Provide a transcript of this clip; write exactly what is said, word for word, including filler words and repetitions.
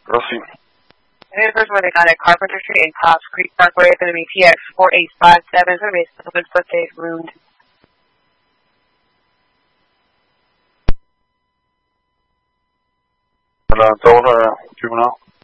Prosím. Here's where they got at Carpenter Street and Cops Creek Parkway. It's going to be T X four eight five seven. Survey open footsafe wound. Levantamos a tribunal.